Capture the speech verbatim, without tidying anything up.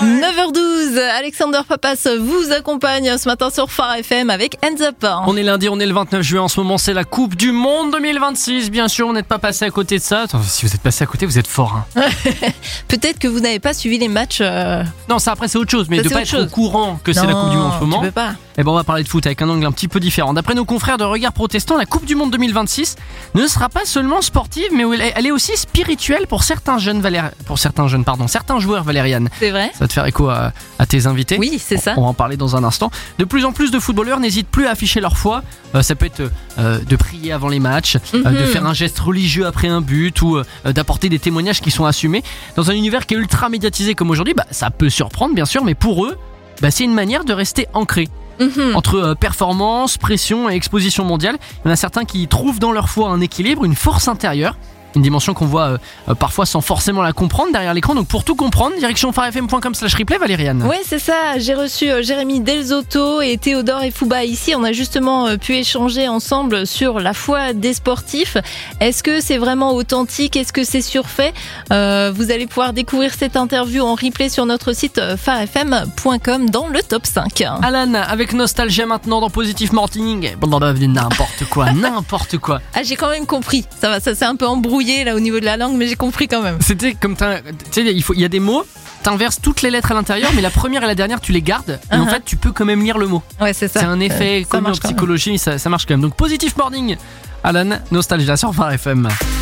neuf heures douze, Alexander Papas vous accompagne ce matin sur Phare F M avec Hands Up. On est lundi, on est le vingt-neuf juin, en ce moment c'est la Coupe du Monde deux mille vingt-six, bien sûr, on n'êtes pas passé à côté de ça. Attends, si vous êtes passé à côté, vous êtes fort. Hein. Peut-être que vous n'avez pas suivi les matchs. Euh... Non, ça après c'est autre chose, mais ça, de pas être chose. au courant que non, c'est la Coupe du Monde en ce moment. Tu peux pas. Et ben on va parler de foot avec un angle un petit peu différent. D'après nos confrères de Regard Protestant, la Coupe du Monde deux mille vingt-six ne sera pas seulement sportive, mais elle est aussi spirituelle pour certains jeunes Valér... pour certains jeunes, pardon, certains joueurs, Valériane. C'est vrai. Ça va te faire écho à, à tes invités. Oui, c'est ça. On va en parler dans un instant. De plus en plus de footballeurs n'hésitent plus à afficher leur foi. Euh, ça peut être euh, de prier avant les matchs, mm-hmm. euh, de faire un geste religieux après un but ou euh, d'apporter des témoignages qui sont assumés. Dans un univers qui est ultra médiatisé comme aujourd'hui, bah, ça peut surprendre bien sûr, mais pour eux, bah, c'est une manière de rester ancré. Mmh. Entre euh, performance, pression et exposition mondiale, il y en a certains qui trouvent dans leur foi un équilibre, une force intérieure, une dimension qu'on voit euh, parfois sans forcément la comprendre derrière l'écran. Donc pour tout comprendre, direction pharefm point com slash replay, Valériane. Oui, c'est ça. J'ai reçu euh, Jérémy Delzotto et Théodore Efouba ici. On a justement euh, pu échanger ensemble sur la foi des sportifs. Est-ce que c'est vraiment authentique? Est-ce que c'est surfait? euh, Vous allez pouvoir découvrir cette interview en replay sur notre site euh, pharefm point com dans le top cinq. Alan, avec Nostalgia maintenant dans Positive Morning. Bon, n'importe quoi, n'importe quoi. Ah, j'ai quand même compris. Ça va, ça s'est un peu embrouillé là au niveau de la langue, mais j'ai compris quand même. C'était comme tu sais, il faut, il y a des mots, t'inverses toutes les lettres à l'intérieur, mais la première et la dernière tu les gardes, et uh-huh. en fait tu peux quand même lire le mot. Ouais, c'est ça. C'est un effet euh, comme en psychologie, ça, ça marche quand même. Donc Positive Morning, Alan, Nostalgia sur Phare F M.